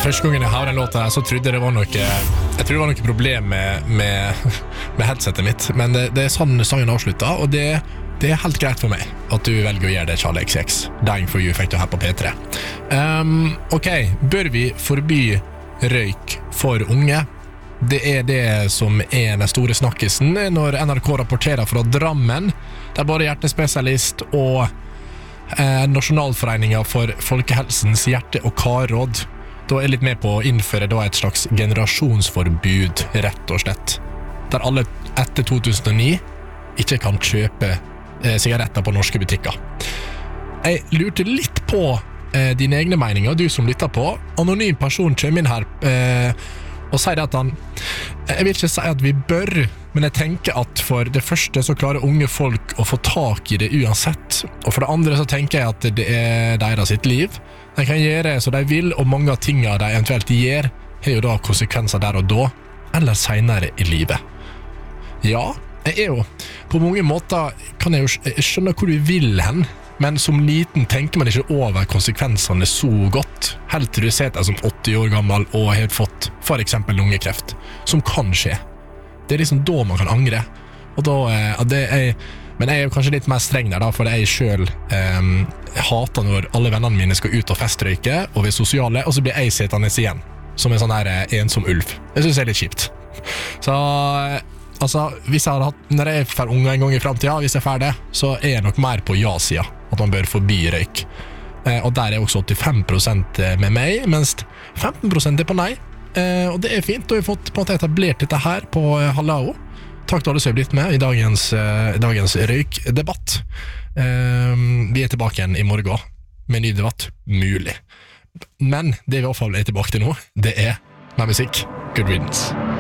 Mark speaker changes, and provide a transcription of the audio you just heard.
Speaker 1: Første gangen jeg hørte den låta så trodde jeg det var noe Jeg tror det var noe problem med headsetet mitt. Men det sånn sangen avslutta, og det helt greit for meg at du velger å gjøre det, Charlie XX. Dying for you fikk du her på P3. Ok, bør vi forby røyk for unge? Det det som den store snakkisen når NRK rapporterer fra Drammen, der både hjertespesialist og Nasjonalforeningen for Folkehelsens hjerte- og karråd da litt med på å innføre da et slags generasjonsforbud, rett og slett, der alle etter 2009 ikke kan kjøpe sigaretter på norske butikker. Jeg lurte litt på dine egne meninger, du som lytter på. Anonym person kommer inn her og sier at jeg vil ikke si at vi bør, men jeg tenker at for det første så klarer unge folk å få tak i det uansett, og for det andre så tenker jeg at det deres sitt liv. De kan gjøre så de vil, og mange av tingene de eventuelt gjør har jo da konsekvenser der og da, eller senere i livet. Ja, jeg jo på mange måter kan jeg jo skjønne hvor du vil hen, men som liten tenker man ikke over konsekvensene så godt, helt til du ser deg som 80 år gammel og har fått for eksempel lungekreft, som kan skje. Det liksom da man kan angre, og da men jeg jo kanskje litt mer streng der da, for jeg selv hater når alle vennene mine skal ut og festrøyke, og vi sosiale, og så blir jeg sittende igjen, som en sånn her ensom ulv. Det synes jeg litt kjipt. Så altså, hvis jeg hadde hatt, når jeg får unge en gang i fremtiden, hvis jeg får det, så jeg nok mer på ja-siden, at man bør forby røyk. Og der også 85% med meg, mens 15% på nei. Og det fint, og vi har fått på en måte etablert dette her på Hallao. Takk til alle som har blitt med i dagens røykdebatt. Vi tilbake igjen i morgen med ny debatt, mulig. Men det vi i hvert fall tilbake til nå, det mer musikk. Good riddance.